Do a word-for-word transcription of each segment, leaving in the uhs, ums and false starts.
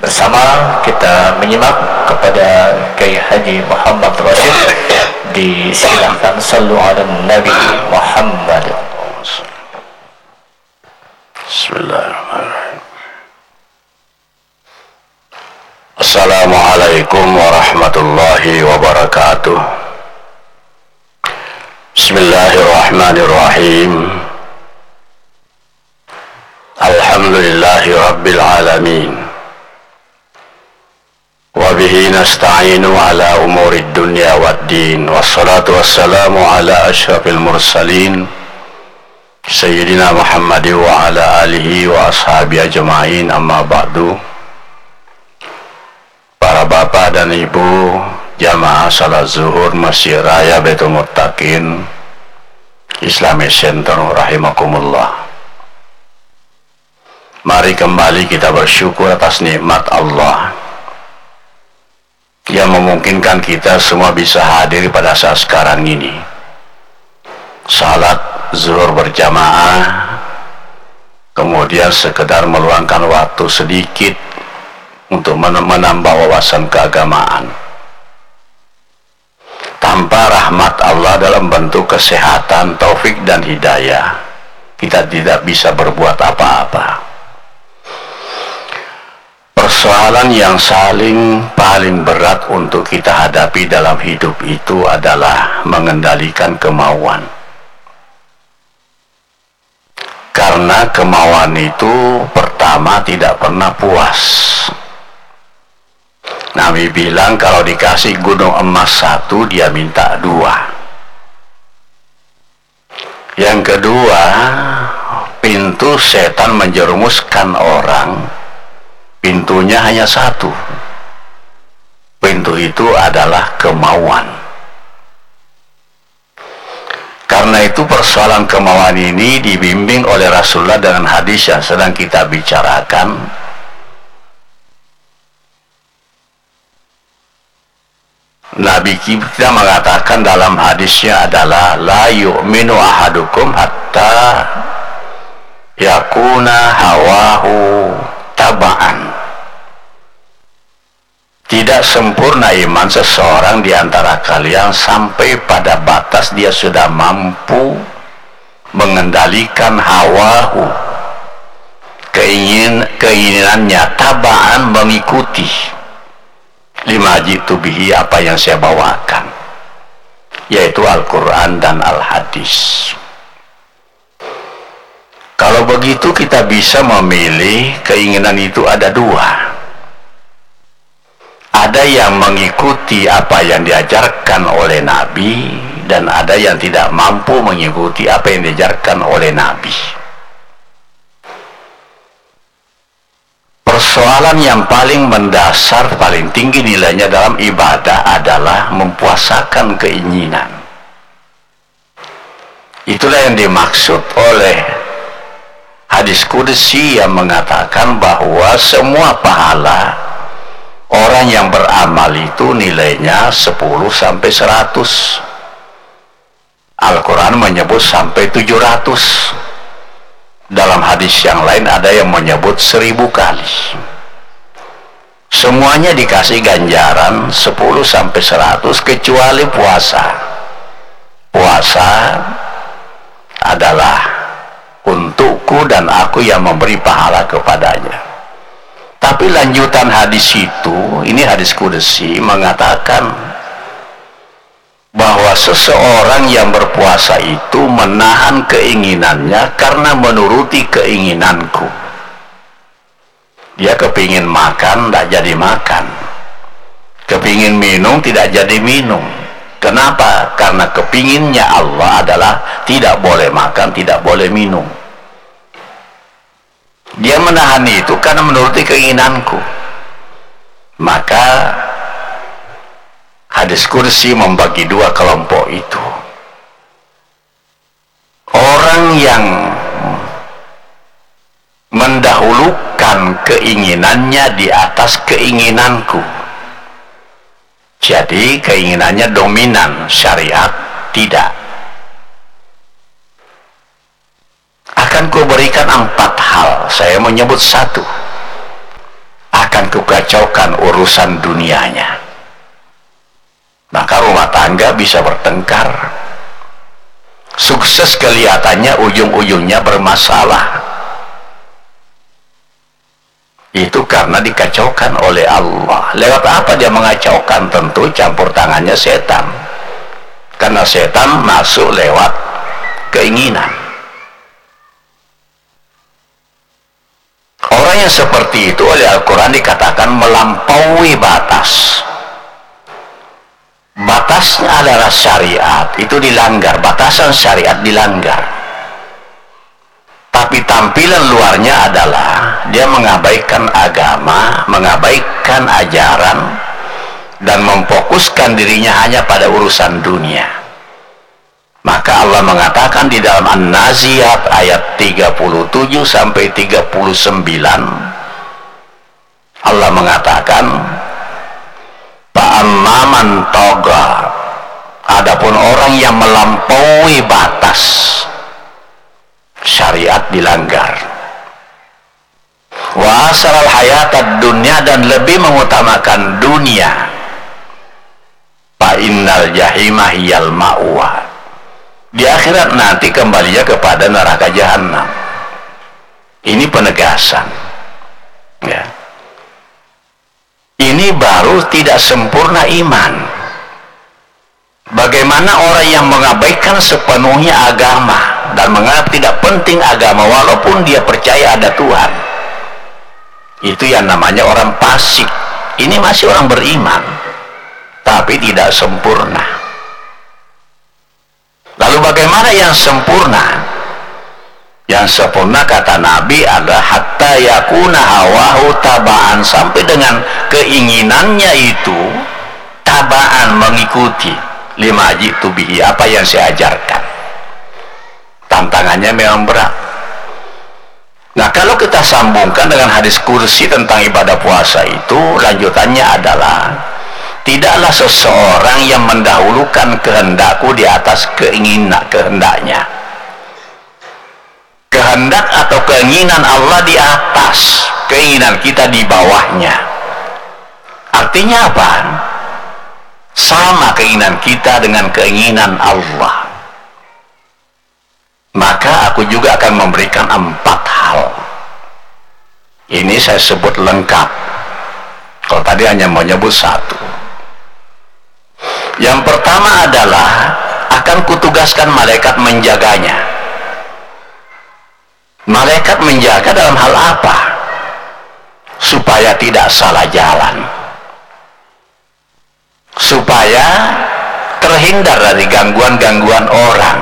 bersama kita menyimak kepada Kiai Haji Muhammad Rashid. Disilahkan sallu ala Nabi Muhammad. Bismillahirrahmanirrahim. Assalamualaikum warahmatullahi wabarakatuh. Bismillahirrahmanirrahim. Alhamdulillahi rabbil alamin. Wabihi nasta'inu ala umurid dunya waddin. Wassalatu wassalamu ala ashrafil mursalin Sayyidina Muhammad wa ala alihi wa ashabi ajma'in. Amma ba'du. Para bapak dan ibu jamaah salat zuhur Masjid Raya Baitul Muttaqin Islamic Center rahimakumullah. Mari kembali kita bersyukur atas nikmat Allah yang memungkinkan kita semua bisa hadir pada saat sekarang ini. Salat zuhur berjamaah, kemudian sekedar meluangkan waktu sedikit untuk menambah wawasan keagamaan. Tanpa rahmat Allah dalam bentuk kesehatan, taufik dan hidayah, kita tidak bisa berbuat apa-apa. Persoalan yang saling paling berat untuk kita hadapi dalam hidup itu adalah mengendalikan kemauan. Karena kemauan itu pertama tidak pernah puas. Nabi bilang kalau dikasih gunung emas satu, dia minta dua. Yang kedua, pintu setan menjerumuskan orang, pintunya hanya satu. Pintu itu adalah kemauan. Karena itu persoalan kemauan ini dibimbing oleh Rasulullah dengan hadis yang sedang kita bicarakan. Nabi kita mengatakan dalam hadisnya adalah la yu'minu ahadukum hatta yakuna hawahu taba'an. Tidak sempurna iman seseorang di antara kalian sampai pada batas dia sudah mampu mengendalikan hawahu, keingin keinginannya, taba'an, mengikuti lima jitu bihi, apa yang saya bawakan, yaitu Al-Quran dan Al-Hadis. Kalau begitu kita bisa memilih. Keinginan itu ada dua. Ada yang mengikuti apa yang diajarkan oleh Nabi, dan ada yang tidak mampu mengikuti apa yang diajarkan oleh Nabi. Persoalan yang paling mendasar, paling tinggi nilainya dalam ibadah adalah mempuasakan keinginan. Itulah yang dimaksud oleh hadis qudsi yang mengatakan bahwa semua pahala orang yang beramal itu nilainya sepuluh sampai seratus. Al-Quran menyebut sampai tujuh ratus. Dalam hadis yang lain ada yang menyebut seribu kali. Semuanya dikasih ganjaran sepuluh sampai seratus kecuali puasa. Puasa adalah untukku dan aku yang memberi pahala kepadanya. Tapi lanjutan hadis itu, ini hadis qudsi, mengatakan bahwa seseorang yang berpuasa itu menahan keinginannya karena menuruti keinginanku. Dia kepingin makan, tidak jadi makan. Kepingin minum, tidak jadi minum. Kenapa? Karena kepinginnya Allah adalah tidak boleh makan, tidak boleh minum. Dia menahan itu karena menuruti keinginanku. Maka hadis qudsi membagi dua kelompok itu. Orang yang mendahulukan keinginannya di atas keinginanku, jadi keinginannya dominan, syariat tidak. Akan kuberikan empat hal, saya menyebut satu. Akan akan kukacaukan urusan dunianya. Maka rumah tangga bisa bertengkar, sukses kelihatannya ujung-ujungnya bermasalah. Itu karena dikacaukan oleh Allah. Lewat apa dia mengacaukan? Tentu campur tangannya setan, karena setan masuk lewat keinginan. Orang yang seperti itu oleh Al-Quran dikatakan melampaui batas. Batasnya adalah syariat, itu dilanggar, batasan syariat dilanggar. Tapi tampilan luarnya adalah dia mengabaikan agama, mengabaikan ajaran, dan memfokuskan dirinya hanya pada urusan dunia. Maka Allah mengatakan di dalam An-Naziyat ayat tiga puluh tujuh sampai tiga puluh sembilan, Allah mengatakan, Fa'amman toga, adapun orang yang melampaui batas, syariat dilanggar. Wa asaral hayatad dunya, dan lebih mengutamakan dunia. Fa innal jahimah hiyal ma'wa, di akhirat nanti kembalinya kepada neraka jahanam. Ini penegasan, ya. Ini baru tidak sempurna iman. Bagaimana orang yang mengabaikan sepenuhnya agama dan menganggap tidak penting agama walaupun dia percaya ada Tuhan, itu yang namanya orang fasik. Ini masih orang beriman tapi tidak sempurna. Lalu bagaimana yang sempurna? Yang sempurna kata Nabi adalah hatta yakuna hawahu tabaan, sampai dengan keinginannya itu tabaan, mengikuti lima jitu bihi, apa yang saya ajarkan. Tantangannya memang berat. Nah, kalau kita sambungkan dengan hadis kursi tentang ibadah puasa itu, lanjutannya adalah tidaklah seseorang yang mendahulukan kehendakku di atas keinginan kehendaknya. Kehendak atau keinginan Allah di atas, keinginan kita di bawahnya. Artinya apa? Sama keinginan kita dengan keinginan Allah. Maka aku juga akan memberikan empat hal. Ini saya sebut lengkap. Kalau tadi hanya menyebut satu. Yang pertama adalah akan kutugaskan malaikat menjaganya. Malaikat menjaga dalam hal apa? Supaya tidak salah jalan, supaya terhindar dari gangguan-gangguan orang,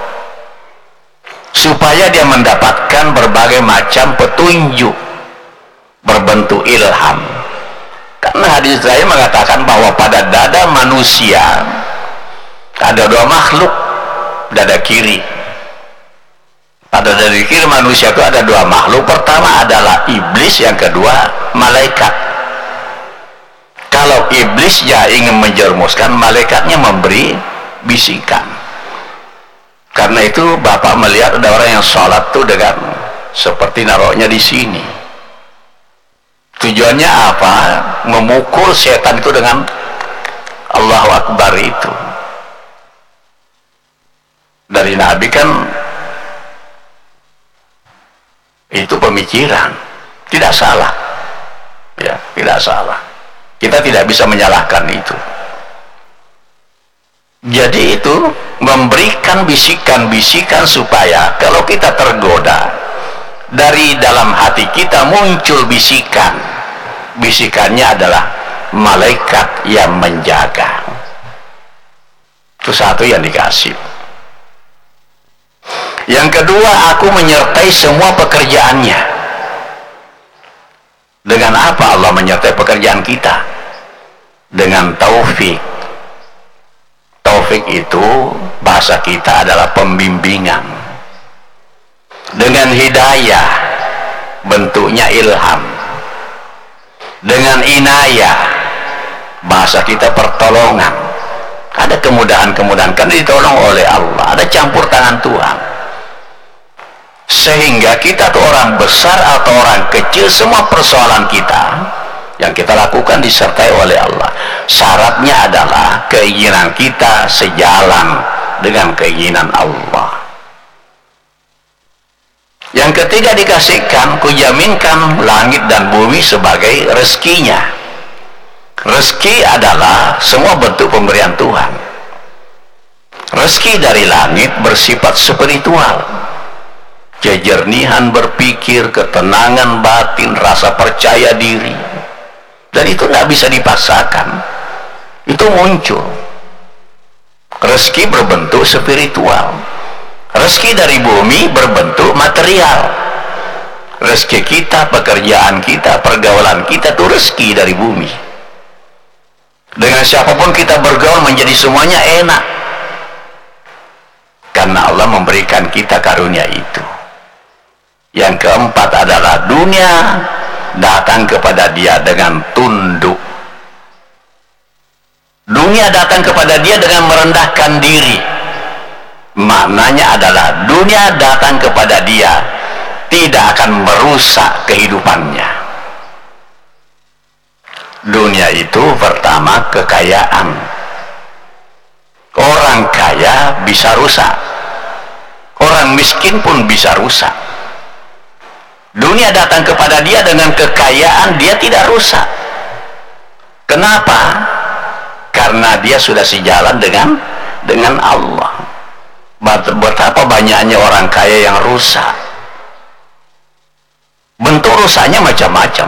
supaya dia mendapatkan berbagai macam petunjuk berbentuk ilham. Karena hadis saya mengatakan bahwa pada dada manusia ada dua makhluk, dada kiri. Pada dada kiri manusia itu ada dua makhluk. Pertama adalah iblis, yang kedua malaikat. Kalau iblisnya ingin menjerumuskan, malaikatnya memberi bisikan. Karena itu Bapak melihat ada orang yang sholat tuh dengan seperti naruhnya di sini. Tujuannya apa? Memukul setan itu dengan Allahu Akbar itu. Dari Nabi kan itu pemikiran, tidak salah, ya, tidak salah. Kita tidak bisa menyalahkan itu. Jadi itu memberikan bisikan-bisikan supaya kalau kita tergoda, dari dalam hati kita muncul bisikan. Bisikannya adalah malaikat yang menjaga. Itu satu yang dikasih. Yang kedua, aku menyertai semua pekerjaannya. Dengan apa Allah menyertai pekerjaan kita? Dengan taufik. Taufik itu bahasa kita adalah pembimbingan. Dengan hidayah, bentuknya ilham. Dengan inayah, bahasa kita pertolongan. Ada kemudahan-kemudahan, karena ditolong oleh Allah, ada campur tangan Tuhan. Sehingga kita tuh orang besar atau orang kecil, semua persoalan kita yang kita lakukan disertai oleh Allah. Syaratnya adalah keinginan kita sejalan dengan keinginan Allah. Yang ketiga dikasihkan, kujaminkan langit dan bumi sebagai rezekinya. Rezeki adalah semua bentuk pemberian Tuhan. Rezeki dari langit bersifat spiritual, kejernihan berpikir, ketenangan batin, rasa percaya diri. Dan itu tidak bisa dipaksakan, itu muncul. Rezeki berbentuk spiritual, rezeki dari bumi berbentuk material. Rezeki kita, pekerjaan kita, pergaulan kita itu rezeki dari bumi. Dengan siapapun kita bergaul menjadi semuanya enak, karena Allah memberikan kita karunia itu. Yang keempat adalah dunia datang kepada dia dengan tunduk. Dunia datang kepada dia dengan merendahkan diri. Maknanya adalah dunia datang kepada dia tidak akan merusak kehidupannya. Dunia itu pertama kekayaan. Orang kaya bisa rusak, orang miskin pun bisa rusak. Dunia datang kepada dia dengan kekayaan, dia tidak rusak. Kenapa? Karena dia sudah sejalan dengan dengan Allah. Betapa banyaknya orang kaya yang rusak. Bentuk rusaknya macam-macam.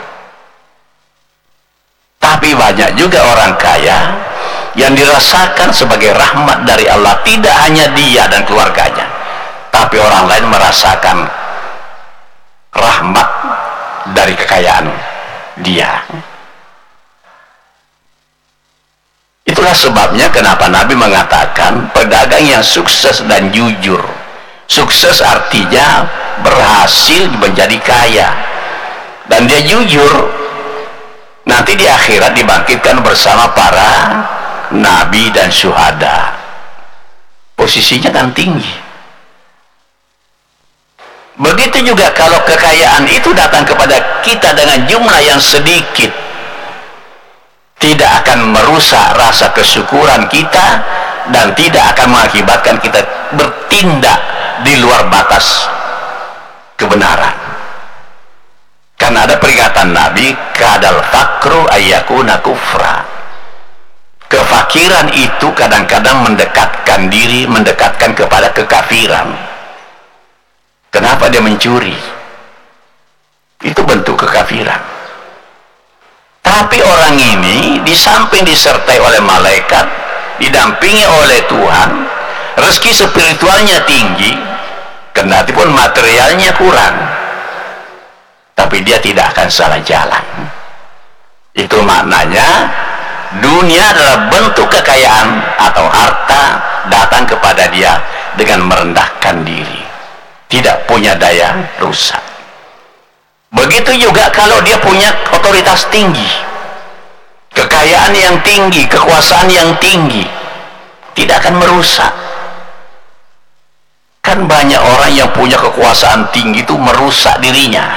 Tapi banyak juga orang kaya yang dirasakan sebagai rahmat dari Allah. Tidak hanya dia dan keluarganya, tapi orang lain merasakan rahmat dari kekayaan dia. Itulah sebabnya kenapa Nabi mengatakan pedagang yang sukses dan jujur. Sukses artinya berhasil menjadi kaya, dan dia jujur, nanti di akhirat dibangkitkan bersama para nabi dan syuhada. Posisinya kan tinggi. Begitu juga kalau kekayaan itu datang kepada kita dengan jumlah yang sedikit, tidak akan merusak rasa kesyukuran kita dan tidak akan mengakibatkan kita bertindak di luar batas kebenaran. Karena ada peringatan Nabi, kadal fakru ayyakuna kufra. Kefakiran itu kadang-kadang mendekatkan diri, mendekatkan kepada kekafiran. Kenapa dia mencuri? Itu bentuk kekafiran. Tapi orang ini di samping disertai oleh malaikat, didampingi oleh Tuhan, rezeki spiritualnya tinggi, kendati pun materialnya kurang, tapi dia tidak akan salah jalan. Itu maknanya dunia adalah bentuk kekayaan atau harta datang kepada dia dengan merendahkan diri, tidak punya daya rusak. Begitu juga kalau dia punya otoritas tinggi, kekayaan yang tinggi, kekuasaan yang tinggi, tidak akan merusak. Kan banyak orang yang punya kekuasaan tinggi itu merusak dirinya,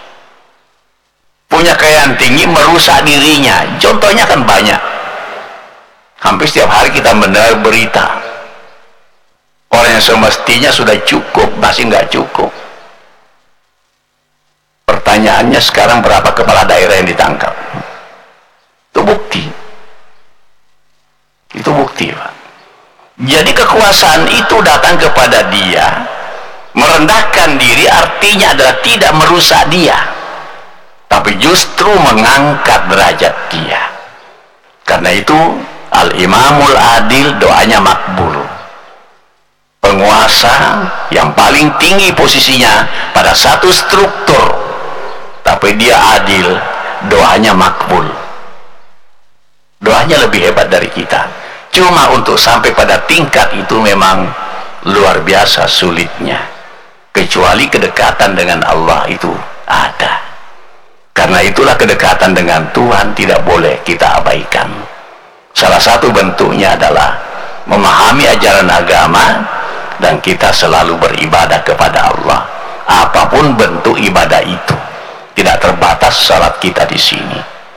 punya kekayaan tinggi merusak dirinya. Contohnya kan banyak, hampir setiap hari kita mendengar berita orang yang semestinya sudah cukup masih nggak cukup. Pertanyaannya sekarang berapa kepala daerah yang ditangkap? Itu bukti. Itu bukti, Pak. Jadi kekuasaan itu datang kepada dia, merendahkan diri artinya adalah tidak merusak dia, tapi justru mengangkat derajat dia. Karena itu Al-Imamul Adil doanya makbul. Penguasa yang paling tinggi posisinya pada satu struktur, tapi dia adil, doanya makbul. Doanya lebih hebat dari kita. Cuma untuk sampai pada tingkat itu memang luar biasa sulitnya. Kecuali kedekatan dengan Allah itu ada. Karena itulah kedekatan dengan Tuhan tidak boleh kita abaikan. Salah satu bentuknya adalah memahami ajaran agama dan kita selalu beribadah kepada Allah. Apapun bentuk ibadah itu, tidak terbatas salat kita di sini,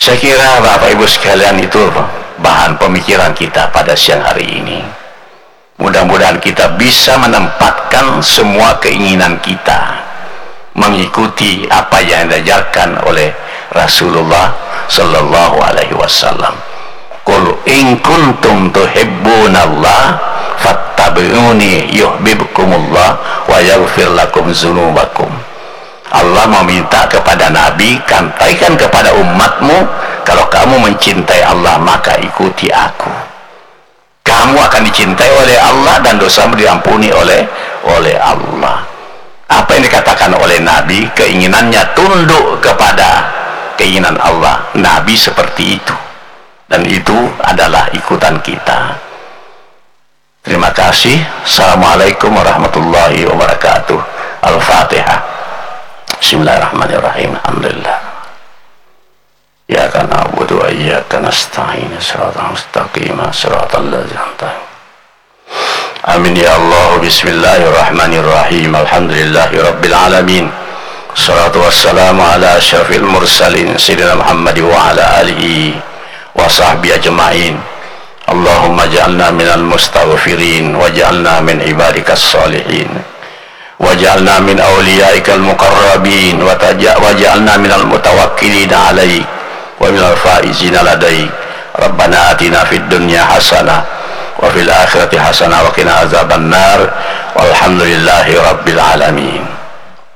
Saya kira Bapak Ibu sekalian itu bahan pemikiran kita pada siang hari ini. Mudah-mudahan kita bisa menempatkan semua keinginan kita mengikuti apa yang diajarkan oleh Rasulullah sallallahu alaihi wasallam. Qul in kuntum tuhibbunallah fattabi'uni yuhibbukumullah wa yaghfir lakum dzunubakum. Allah meminta kepada Nabi, katakan kepada umatmu, kalau kamu mencintai Allah maka ikuti aku. Kamu akan dicintai oleh Allah dan dosamu diampuni oleh oleh Allah. Apa yang dikatakan oleh Nabi, keinginannya tunduk kepada keinginan Allah. Nabi seperti itu, dan itu adalah ikutan kita. Terima kasih. Assalamualaikum warahmatullahi wabarakatuh. Al-Fatihah. Bismillahirrahmanirrahim. Alhamdulillah. Iyyaka na'budu wa iyyaka nasta'in. Shiratal mustaqim. Shiratal ladzina an'amta 'alaihim. Amin ya Allah. Bismillahirrahmanirrahim. Alhamdulillahi rabbil alamin. Salatu wassalamu ala asyrafil mursalin sayyidina Muhammad wa ala alihi wa sahbihi ajma'in. Allahumma ja'alna minal mustaghfirin waj'alna min ibadikas salihin waj'alna min awliyaikal muqarrabin waj'alna minal mutawakkilin 'alaik wa minal faizina ladaik. Rabbana atina fid dunya hasanah wa fil akhirati hasanah wa qina azabannar walhamdulillahi rabbil alamin.